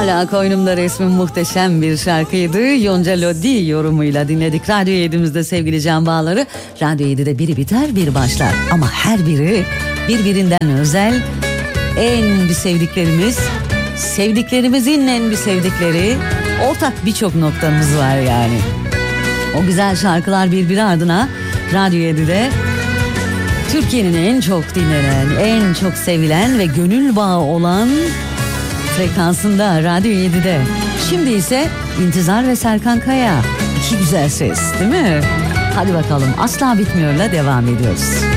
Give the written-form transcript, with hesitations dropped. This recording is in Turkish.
Hala koynumda resmin muhteşem bir şarkıydı. Yonca Lodi yorumuyla dinledik. Radyo 7'imizde sevgili Can Bağları. Radyo 7'de biri biter biri başlar. Ama her biri birbirinden özel. En bir sevdiklerimiz, sevdiklerimizin en bir sevdikleri. Ortak birçok noktamız var yani. O güzel şarkılar birbiri ardına Radyo 7'de Türkiye'nin en çok dinlenen, en çok sevilen ve gönül bağı olan frekansında Radyo 7'de. Şimdi ise İntizar ve Serkan Kaya. İki güzel ses, değil mi? Hadi bakalım, asla bitmiyorla devam ediyoruz.